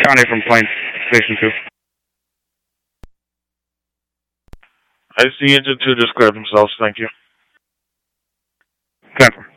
County from Plains Station 2. I see Engine 2 just cleared themselves, thank you. 10.